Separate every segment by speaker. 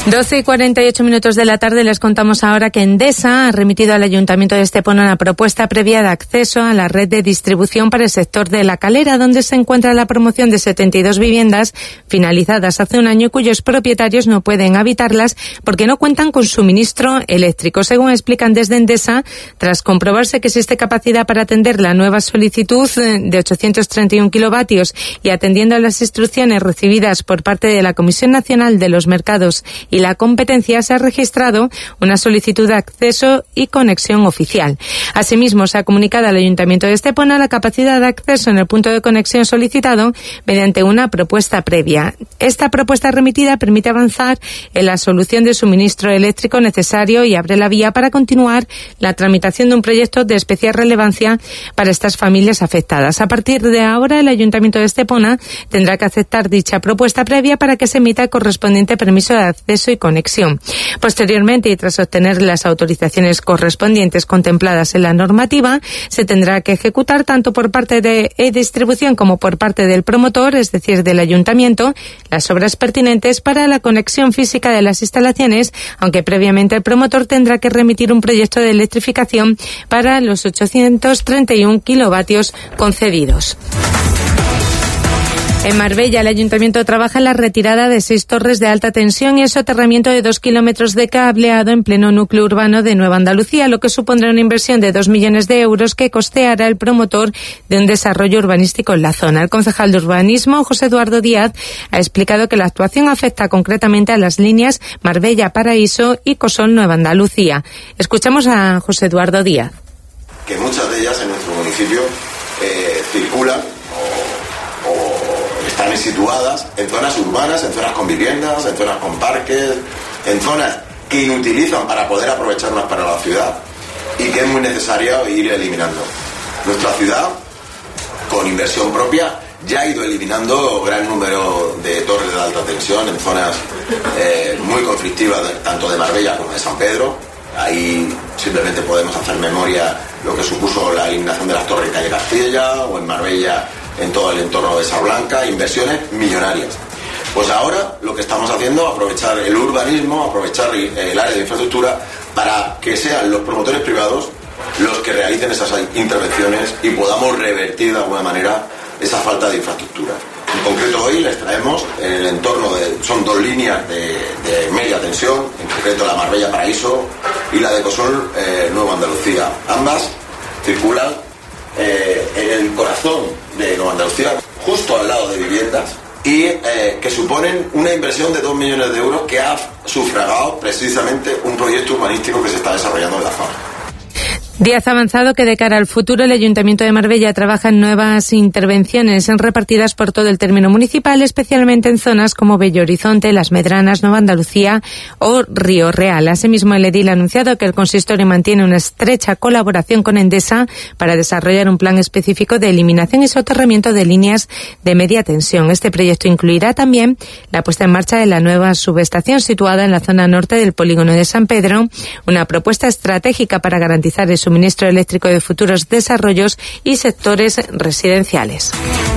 Speaker 1: 12:48 de la tarde. Les contamos ahora que Endesa ha remitido al Ayuntamiento de Estepona una propuesta previa de acceso a la red de distribución para el sector de La Calera, donde se encuentra la promoción de 72 viviendas finalizadas hace un año y cuyos propietarios no pueden habitarlas porque no cuentan con suministro eléctrico. Según explican desde Endesa, tras comprobarse que existe capacidad para atender la nueva solicitud de 831 kilovatios y atendiendo a las instrucciones recibidas por parte de la Comisión Nacional de los Mercados y la Competencia, se ha registrado una solicitud de acceso y conexión oficial. Asimismo, se ha comunicado al Ayuntamiento de Estepona la capacidad de acceso en el punto de conexión solicitado mediante una propuesta previa. Esta propuesta remitida permite avanzar en la solución de suministro eléctrico necesario y abre la vía para continuar la tramitación de un proyecto de especial relevancia para estas familias afectadas. A partir de ahora, el Ayuntamiento de Estepona tendrá que aceptar dicha propuesta previa para que se emita el correspondiente permiso de acceso y conexión. Posteriormente, y tras obtener las autorizaciones correspondientes contempladas en la normativa, se tendrá que ejecutar tanto por parte de E-Distribución como por parte del promotor, es decir, del Ayuntamiento, las obras pertinentes para la conexión física de las instalaciones, aunque previamente el promotor tendrá que remitir un proyecto de electrificación para los 831 kilovatios concedidos. En Marbella, el Ayuntamiento trabaja en la retirada de 6 torres de alta tensión y el soterramiento de 2 kilómetros de cableado en pleno núcleo urbano de Nueva Andalucía, lo que supondrá una inversión de 2 millones de euros que costeará el promotor de un desarrollo urbanístico en la zona. El concejal de Urbanismo, José Eduardo Díaz, ha explicado que la actuación afecta concretamente a las líneas Marbella-Paraíso y Cosón-Nueva Andalucía. Escuchamos a José Eduardo Díaz.
Speaker 2: Que muchas de ellas en nuestro municipio circulan están situadas en zonas urbanas, en zonas con viviendas, en zonas con parques, en zonas que inutilizan para poder aprovecharlas para la ciudad y que es muy necesario ir eliminando. Nuestra ciudad, con inversión propia, ya ha ido eliminando gran número de torres de alta tensión en zonas muy conflictivas, tanto de Marbella como de San Pedro. Ahí simplemente podemos hacer memoria lo que supuso la eliminación de las torres en calle Castilla o en Marbella, en todo el entorno de Sablanca, inversiones millonarias. Pues ahora lo que estamos haciendo es aprovechar el urbanismo, aprovechar el área de infraestructura para que sean los promotores privados los que realicen esas intervenciones y podamos revertir de alguna manera esa falta de infraestructura. En concreto hoy les traemos en el entorno son 2 líneas de media tensión, en concreto la Marbella-Paraíso y la de Cosón Nueva Andalucía. Ambas circulan en el corazón de Nueva Andalucía, justo al lado de viviendas, y que suponen una inversión de 2 millones de euros que ha sufragado precisamente un proyecto urbanístico que se está desarrollando en la zona.
Speaker 1: Díaz ha avanzado que de cara al futuro el Ayuntamiento de Marbella trabaja en nuevas intervenciones repartidas por todo el término municipal, especialmente en zonas como Bello Horizonte, Las Medranas, Nueva Andalucía o Río Real. Asimismo, el edil ha anunciado que el consistorio mantiene una estrecha colaboración con Endesa para desarrollar un plan específico de eliminación y soterramiento de líneas de media tensión. Este proyecto incluirá también la puesta en marcha de la nueva subestación situada en la zona norte del polígono de San Pedro, una propuesta estratégica para garantizar el suministro eléctrico de futuros desarrollos y sectores residenciales.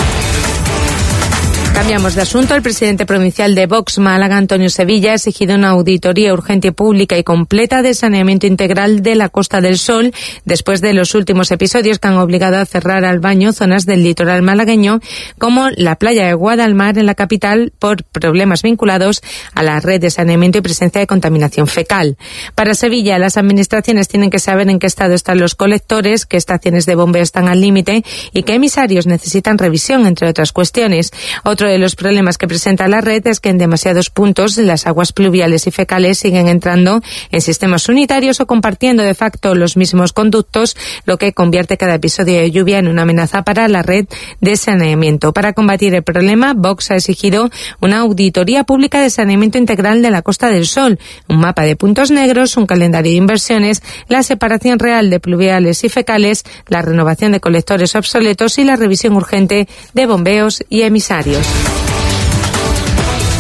Speaker 1: Cambiamos de asunto. El presidente provincial de Vox Málaga, Antonio Sevilla, ha exigido una auditoría urgente, pública y completa de saneamiento integral de la Costa del Sol después de los últimos episodios que han obligado a cerrar al baño zonas del litoral malagueño como la playa de Guadalmar en la capital por problemas vinculados a la red de saneamiento y presencia de contaminación fecal. Para Sevilla, las administraciones tienen que saber en qué estado están los colectores, qué estaciones de bombeo están al límite y qué emisarios necesitan revisión, entre otras cuestiones. Otro de los problemas que presenta la red es que en demasiados puntos las aguas pluviales y fecales siguen entrando en sistemas unitarios o compartiendo de facto los mismos conductos, lo que convierte cada episodio de lluvia en una amenaza para la red de saneamiento. Para combatir el problema, Vox ha exigido una auditoría pública de saneamiento integral de la Costa del Sol, un mapa de puntos negros, un calendario de inversiones, la separación real de pluviales y fecales, la renovación de colectores obsoletos y la revisión urgente de bombeos y emisarios.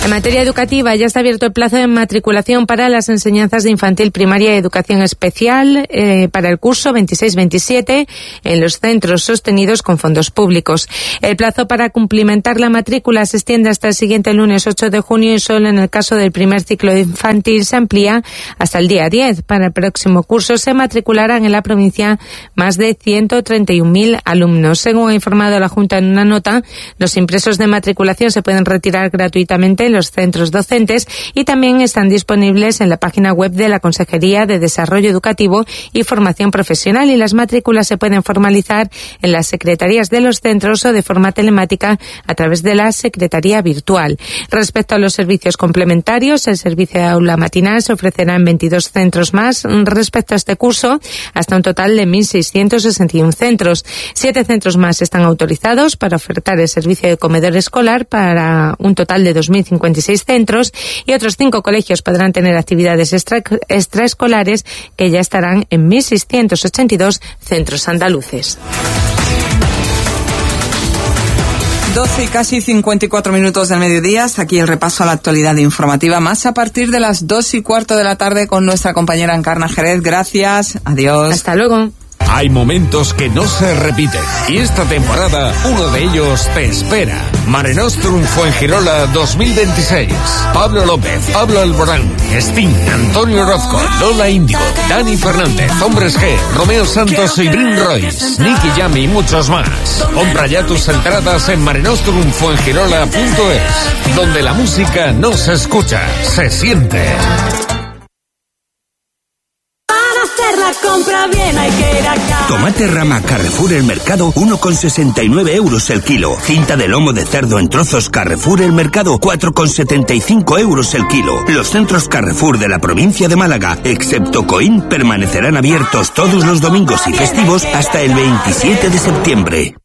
Speaker 1: En materia educativa, ya está abierto el plazo de matriculación para las enseñanzas de infantil, primaria y educación especial para el curso 26-27 en los centros sostenidos con fondos públicos. El plazo para cumplimentar la matrícula se extiende hasta el siguiente lunes 8 de junio y solo en el caso del primer ciclo de infantil se amplía hasta el día 10. Para el próximo curso se matricularán en la provincia más de 131.000 alumnos. Según ha informado la Junta en una nota, los impresos de matriculación se pueden retirar gratuitamente en los centros docentes y también están disponibles en la página web de la Consejería de Desarrollo Educativo y Formación Profesional, y las matrículas se pueden formalizar en las secretarías de los centros o de forma telemática a través de la secretaría virtual. Respecto a los servicios complementarios, el servicio de aula matinal se ofrecerá en 22 centros más respecto a este curso, hasta un total de 1.661 centros. 7 centros más están autorizados para ofertar el servicio de comedor escolar para un total de 2.056 centros, y otros 5 colegios podrán tener actividades extraescolares que ya estarán en 1.682 centros andaluces.
Speaker 3: 12 y casi 54 minutos del mediodía. Hasta aquí el repaso a la actualidad informativa. Más a partir de las 2:15 de la tarde con nuestra compañera Encarna Jerez. Gracias. Adiós.
Speaker 1: Hasta luego.
Speaker 4: Hay momentos que no se repiten y esta temporada uno de ellos te espera. Mare Nostrum Fuengirola 2026. Pablo López, Pablo Alborán, Sting, Antonio Orozco, Lola Índigo, Dani Fernández, Hombres G, Romeo Santos y Brin Royce, Nicky Jam y muchos más. Compra ya tus entradas en marenostrumfuengirola.es, donde la música no se escucha, se siente.
Speaker 5: Compra bien, hay que ir acá.
Speaker 6: Tomate rama Carrefour El Mercado, 1,69 euros el kilo. Cinta de lomo de cerdo en trozos Carrefour El Mercado, 4,75 euros el kilo. Los centros Carrefour de la provincia de Málaga, excepto Coín, permanecerán abiertos todos los domingos y festivos hasta el 27 de septiembre.